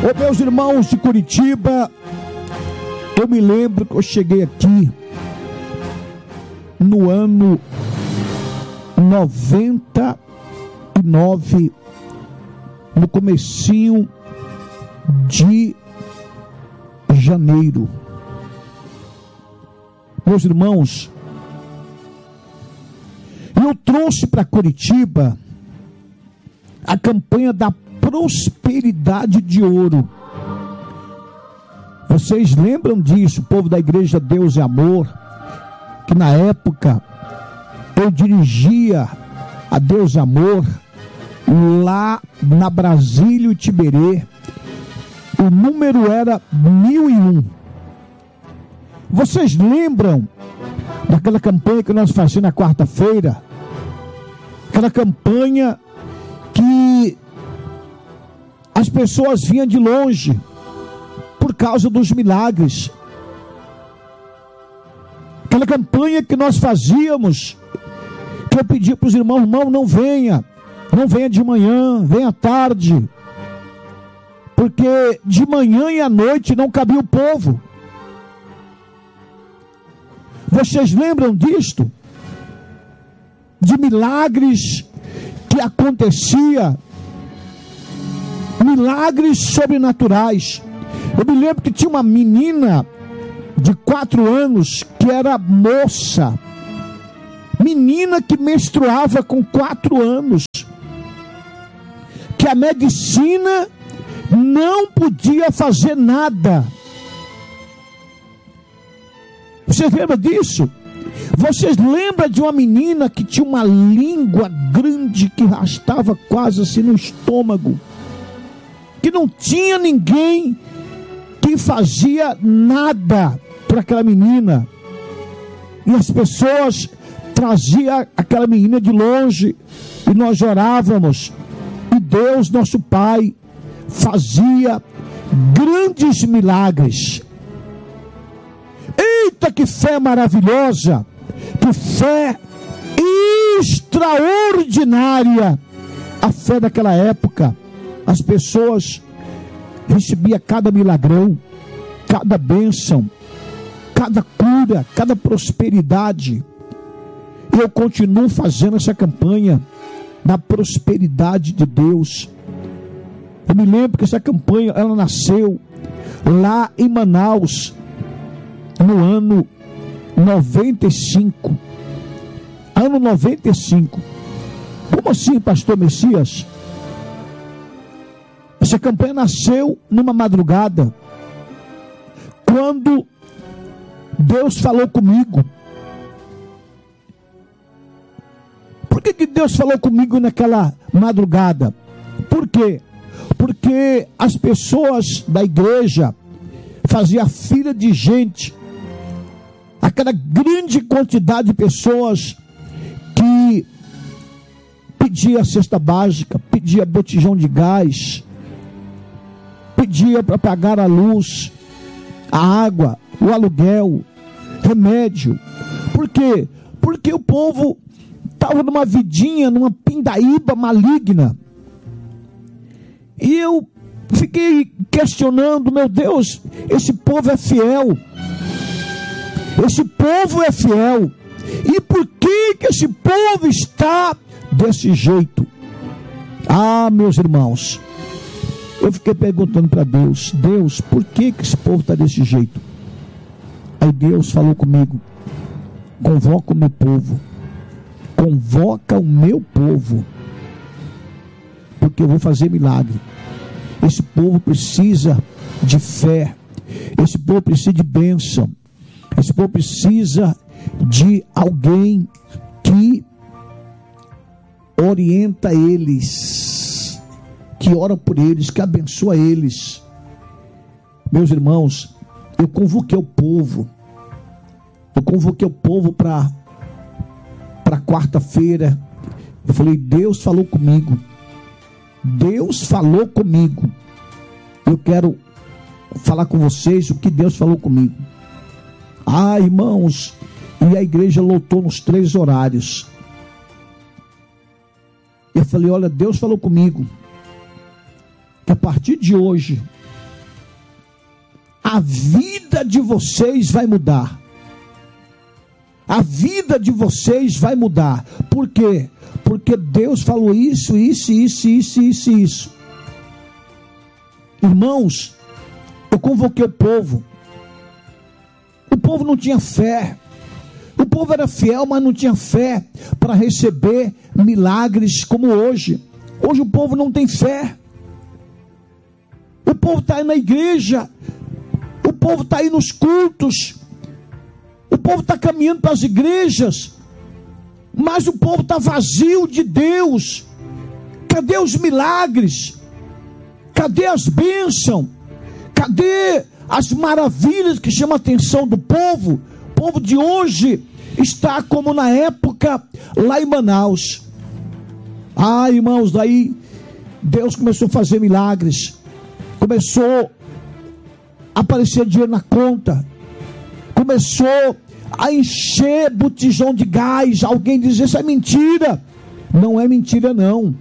Ô meus irmãos de Curitiba, eu me lembro que eu cheguei aqui no ano 99, no comecinho de janeiro. Meus irmãos, eu trouxe para Curitiba a campanha da prosperidade de ouro. Vocês lembram disso, povo da Igreja Deus e Amor, que na época eu dirigia a Deus e Amor lá na Brasília e Tiberê. O número era 1001. Vocês lembram daquela campanha que nós fazíamos na quarta-feira? Aquela campanha que as pessoas vinham de longe por causa dos milagres. Aquela campanha que nós fazíamos, que eu pedia para os irmãos: irmão, não venha de manhã, venha à tarde, porque de manhã e à noite não cabia o povo. Vocês lembram disto? De milagres que acontecia, milagres sobrenaturais. Eu me lembro que tinha uma menina de 4 anos que era moça, menina que menstruava com 4 anos, que a medicina não podia fazer nada. Vocês lembram disso? Vocês lembram de uma menina que tinha uma língua grande que arrastava quase assim no estômago, que não tinha ninguém que fazia nada para aquela menina, e as pessoas traziam aquela menina de longe e nós orávamos, e Deus, nosso Pai, fazia grandes milagres. Eita, que fé maravilhosa, que fé extraordinária, a fé daquela época. As pessoas recebiam cada milagrão, cada bênção, cada cura, cada prosperidade. Eu continuo fazendo essa campanha da prosperidade de Deus. Eu me lembro que essa campanha, ela nasceu lá em Manaus, no ano 95. Ano 95. Como assim, pastor Messias? Essa campanha nasceu numa madrugada, quando Deus falou comigo. Por que Deus falou comigo naquela madrugada? Por quê? Porque as pessoas da igreja faziam fila de gente, aquela grande quantidade de pessoas que pedia cesta básica, pedia botijão de gás, pedia para pagar a luz, a água, o aluguel, remédio. Por quê? Porque o povo estava numa vidinha, numa pindaíba maligna. E eu fiquei questionando: meu Deus, esse povo é fiel. Esse povo é fiel. E por que esse povo está desse jeito? Ah, meus irmãos, eu fiquei perguntando para Deus: Deus, por que esse povo está desse jeito? Aí Deus falou comigo: convoca o meu povo. Convoca o meu povo, porque eu vou fazer milagre. Esse povo precisa de fé. Esse povo precisa de bênção. Esse povo precisa de alguém que orienta eles, que ora por eles, que abençoa eles. Meus irmãos, eu convoquei o povo. Eu convoquei o povo para quarta-feira. Eu falei: Deus falou comigo. Deus falou comigo. Eu quero falar com vocês o que Deus falou comigo. Ah, irmãos, e a igreja lotou nos 3 horários. Eu falei: olha, Deus falou comigo que a partir de hoje a vida de vocês vai mudar. A vida de vocês vai mudar. Por quê? Porque Deus falou isso. Irmãos, eu convoquei o povo. O povo não tinha fé. O povo era fiel, mas não tinha fé para receber milagres como hoje. Hoje o povo não tem fé. O povo está aí na igreja. O povo está aí nos cultos. O povo está caminhando para as igrejas. Mas o povo está vazio de Deus. Cadê os milagres? Cadê as bênçãos? Cadê as maravilhas que chamam a atenção do povo? O povo de hoje está como na época lá em Manaus. Irmãos, daí Deus começou a fazer milagres. Começou a aparecer dinheiro na conta. Começou a encher botijão de gás. Alguém diz, isso é mentira. Não é mentira não.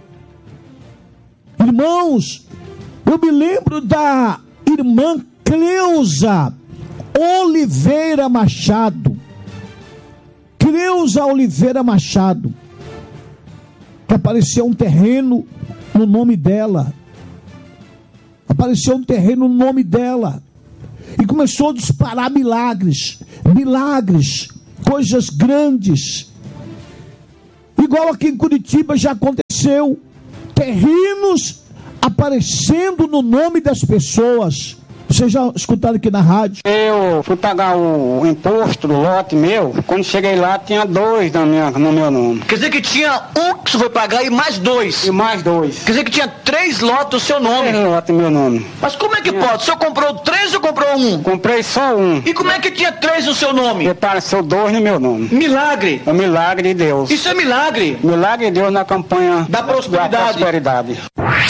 Irmãos, eu me lembro da irmã Cleusa Oliveira Machado. Cleusa Oliveira Machado. Que apareceu um terreno no nome dela. Apareceu um terreno no nome dela. E começou a disparar milagres. Milagres. Coisas grandes. Igual aqui em Curitiba já aconteceu. Terrenos aparecendo no nome das pessoas. Vocês já escutaram aqui na rádio? Eu fui pagar o imposto do lote meu. Quando cheguei lá, tinha 2 no meu nome. Quer dizer que tinha um que você foi pagar e mais 2? E mais 2. Quer dizer que tinha 3 lotes no seu nome? 3 lotes no meu nome. Mas como é que pode? O senhor comprou 3 ou comprou 1? Comprei só 1. E como é que tinha 3 no seu nome? E apareceu 2 no meu nome. Milagre? É um milagre de Deus. Isso é milagre? Milagre de Deus na campanha da prosperidade.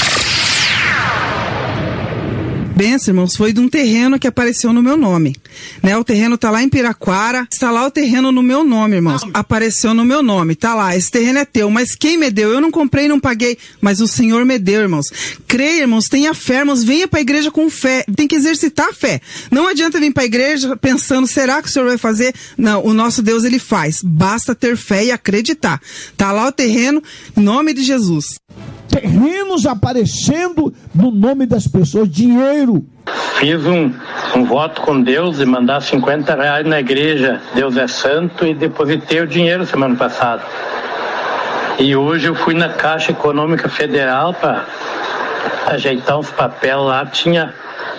Benção, irmãos, foi de um terreno que apareceu no meu nome, né? O terreno está lá em Piraquara, está lá o terreno no meu nome, irmãos. Apareceu no meu nome, tá lá, esse terreno é teu, mas quem me deu? Eu não comprei, não paguei, mas o Senhor me deu, irmãos. Creia, irmãos, tenha fé, irmãos, venha para a igreja com fé, tem que exercitar a fé. Não adianta vir para a igreja pensando, será que o Senhor vai fazer? Não, o nosso Deus, ele faz. Basta ter fé e acreditar. Tá lá o terreno, em nome de Jesus. Terrenos aparecendo no nome das pessoas, dinheiro. Fiz um voto com Deus de mandar R$50 na igreja, Deus é santo, e depositei o dinheiro semana passada. E hoje eu fui na Caixa Econômica Federal para ajeitar uns papéis lá, tinha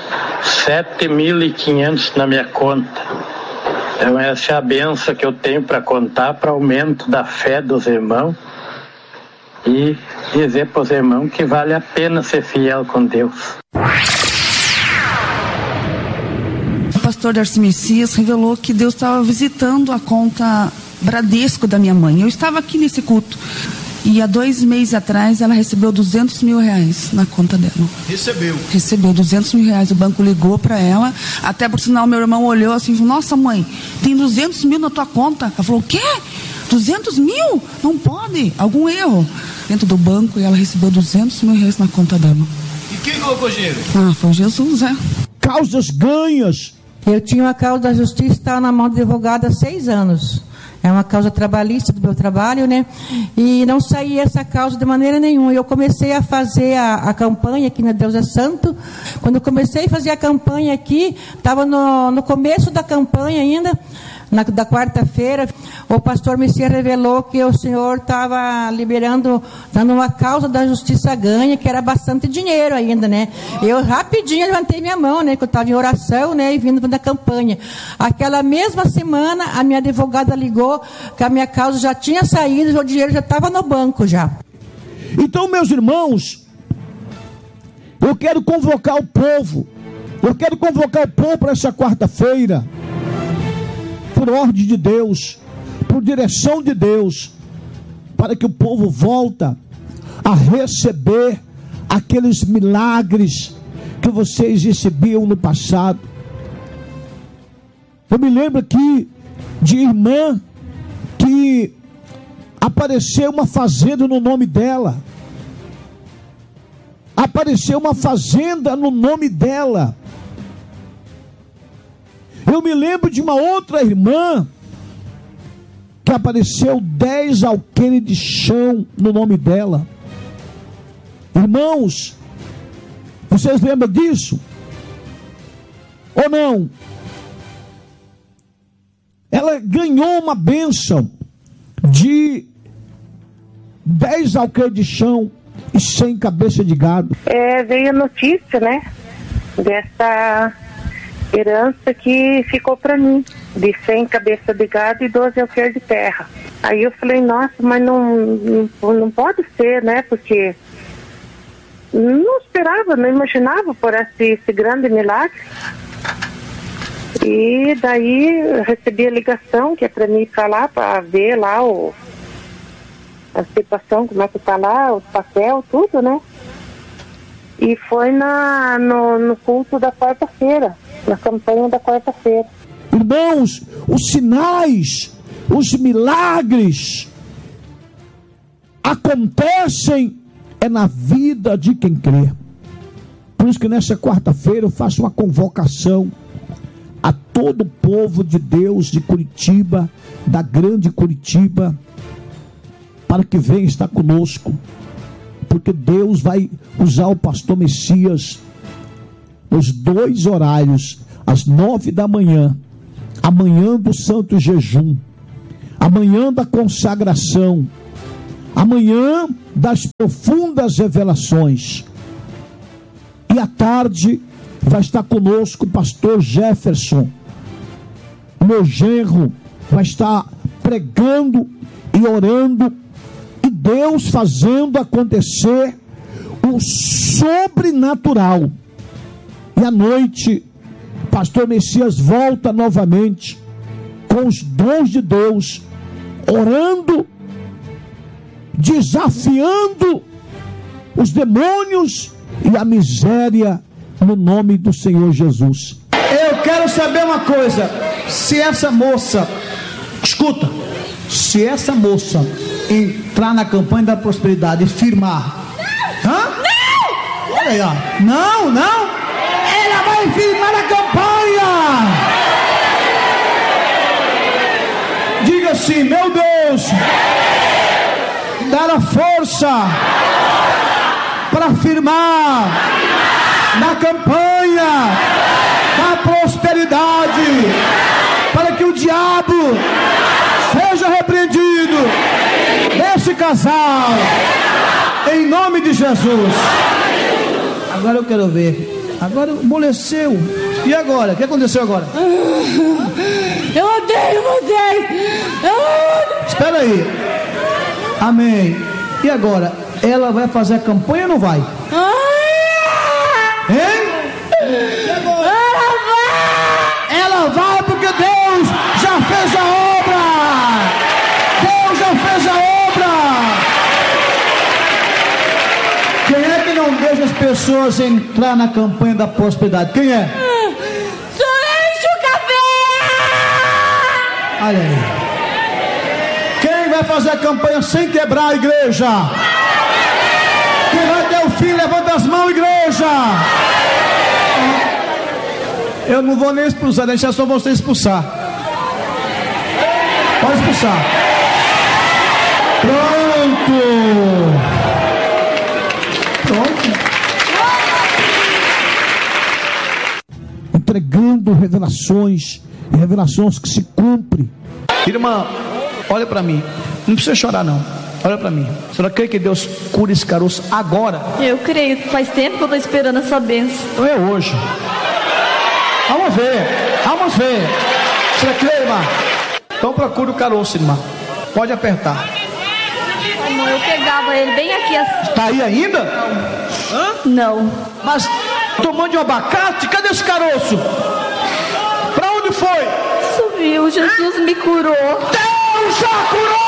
7.500 na minha conta. Então essa é a benção que eu tenho para contar para aumento da fé dos irmãos. E dizer para os irmãos que vale a pena ser fiel com Deus. O pastor Darcy Messias revelou que Deus estava visitando a conta Bradesco da minha mãe. Eu estava aqui nesse culto. E há 2 meses atrás ela recebeu R$200 mil na conta dela. Recebeu R$200 mil. O banco ligou para ela. Até por sinal, meu irmão olhou assim e falou: nossa mãe, tem R$200 mil na tua conta. Ela falou: o quê? 200 mil? Não pode. Algum erro dentro do banco, e ela recebeu R$200 mil na conta dela. E quem colocou dinheiro? Foi Jesus, Causas ganhas. Eu tinha uma causa da justiça, estava na mão do advogado há 6 anos. É uma causa trabalhista do meu trabalho, né? E não saía essa causa de maneira nenhuma. Eu comecei a fazer a campanha aqui na Deus é Santo. Quando eu comecei a fazer a campanha aqui, estava no começo da campanha ainda, da quarta-feira, o pastor Messias revelou que o Senhor estava liberando, dando uma causa da justiça ganha, que era bastante dinheiro ainda, né? Eu rapidinho levantei minha mão, né? Que eu estava em oração, né? E vindo da campanha. Aquela mesma semana, a minha advogada ligou que a minha causa já tinha saído, o dinheiro já estava no banco já. Então, meus irmãos, eu quero convocar o povo. Eu quero convocar o povo para essa quarta-feira. Por ordem de Deus, por direção de Deus, para que o povo volta a receber aqueles milagres que vocês recebiam no passado. Eu me lembro aqui de irmã que apareceu uma fazenda no nome dela. Apareceu uma fazenda no nome dela. Eu me lembro de uma outra irmã que apareceu 10 alqueires de chão no nome dela. Irmãos, vocês lembram disso? Ou não? Ela ganhou uma bênção de 10 alqueires de chão e 100 cabeças de gado. Veio a notícia, né, dessa herança que ficou para mim, de 100 cabeças de gado e 12 alqueires de terra. Aí eu falei, nossa, mas não pode ser, né, porque não esperava, não imaginava por esse grande milagre. E daí eu recebi a ligação, que é para mim falar, para ver lá a situação, como é que tá lá, o papel, tudo, né? E foi no culto da quarta-feira, na campanha da quarta-feira. Irmãos, os sinais, os milagres acontecem na vida de quem crê. Por isso que nessa quarta-feira eu faço uma convocação a todo o povo de Deus de Curitiba, da grande Curitiba, para que venha estar conosco, porque Deus vai usar o pastor Messias nos 2 horários, às 9 da manhã, amanhã do santo jejum, amanhã da consagração, amanhã das profundas revelações, e à tarde vai estar conosco o pastor Jefferson, meu genro, vai estar pregando e orando, e Deus fazendo acontecer o sobrenatural. E à noite, pastor Messias volta novamente com os dons de Deus, orando, desafiando os demônios e a miséria no nome do Senhor Jesus. Eu quero saber uma coisa: se essa moça, escuta, se essa moça entrar na campanha da prosperidade e firmar, Não! Olha aí, ó. Não, ela vai firmar a campanha. Diga assim: meu Deus, dá a força para firmar na campanha da prosperidade, para que o diabo seja repreendido nesse casal, em nome de Jesus. Agora eu quero ver. Agora amoleceu. E agora? O que aconteceu agora? Eu odeio vocês. Espera aí. Amém. E agora? Ela vai fazer a campanha ou não vai? Hein? Ela vai porque Deus já fez a obra. Deus já fez a obra. Quem é que não deixa as pessoas entrar na campanha da prosperidade? Quem é? Solange o Café! Olha aí. Quem vai fazer a campanha sem quebrar a igreja? Quem vai ter o fim, levanta as mãos, igreja. Eu não vou nem expulsar, deixa só você expulsar. Pode expulsar. Pronto. Entregando revelações que se cumprem. Irmã, olha para mim. Não precisa chorar não. Olha para mim. A senhora crê que Deus cura esse caroço agora? Eu creio. Faz tempo que eu estou esperando essa bênção. Então é hoje. Vamos ver. Você crê, irmã? Então procura o caroço, irmã. Pode apertar. Amor, eu pegava ele bem aqui assim. Está aí ainda? Não. Mas tomando de um abacate? Cadê esse caroço? Para onde foi? Subiu. Jesus me curou. Deus já curou!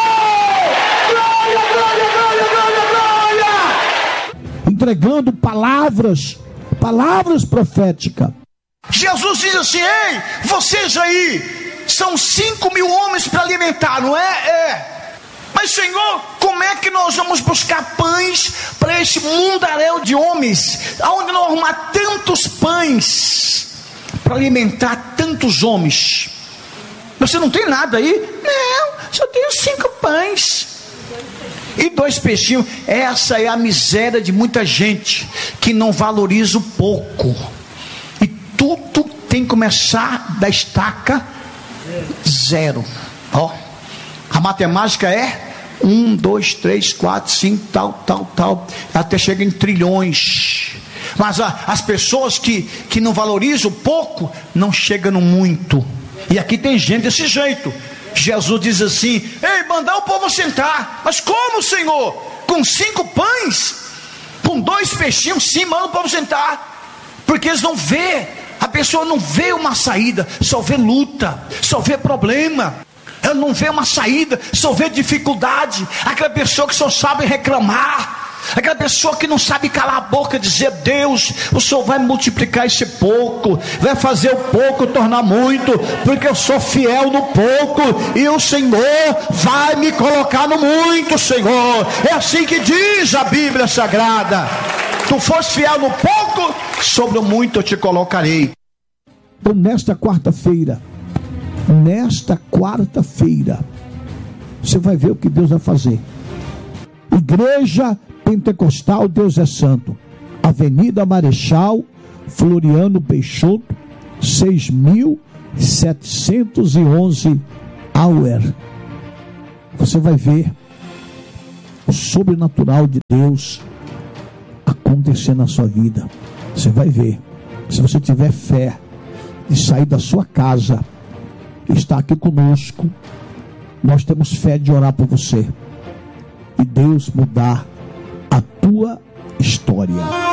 Entregando palavras proféticas. Jesus diz assim: ei, vocês aí, são 5.000 homens para alimentar, não é? Mas Senhor, como é que nós vamos buscar pães para esse mundaréu de homens, aonde nós arrumar tantos pães? para alimentar tantos homens? Você não tem nada aí? Não, só tenho 5 pães e 2 peixinhos. Essa é a miséria de muita gente que não valoriza o pouco. E tudo tem que começar da estaca 0. Ó, a matemática é 1, 2, 3, 4, 5, tal, até chega em trilhões. Mas as pessoas que não valorizam o pouco, não chegam no muito. E aqui tem gente desse jeito. Jesus diz assim: ei, mandar o povo sentar. Mas como, Senhor? Com 5 pães? Com 2 peixinhos? Sim, manda o povo sentar. Porque eles não vê. A pessoa não vê uma saída, só vê luta, só vê problema. Ela não vê uma saída, só vê dificuldade. Aquela pessoa que só sabe reclamar, aquela pessoa que não sabe calar a boca e dizer: Deus, o Senhor vai multiplicar esse pouco, vai fazer o pouco tornar muito, porque eu sou fiel no pouco, e o Senhor vai me colocar no muito, Senhor. É assim que diz a Bíblia Sagrada: tu foste fiel no pouco, sobre o muito eu te colocarei. Então nesta quarta-feira, você vai ver o que Deus vai fazer. Igreja Pentecostal Deus é Santo, Avenida Marechal Floriano Peixoto, 6.711 Auer. Você vai ver o sobrenatural de Deus acontecer na sua vida. Você vai ver, se você tiver fé de sair da sua casa, está aqui conosco, nós temos fé de orar por você e Deus mudar a tua história.